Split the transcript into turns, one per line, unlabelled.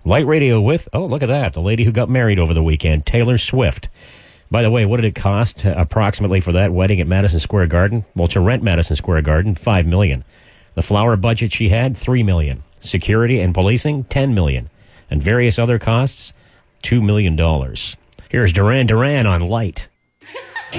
Light radio with, oh, look at that, the lady who got married over the weekend, Taylor Swift. By the way, what did it cost approximately for that wedding at Madison Square Garden? Well, to rent Madison Square Garden, $5 million. The flower budget she had, $3 million. Security and policing, $10 million. And various other costs, $2 million. Here's Duran Duran on Light.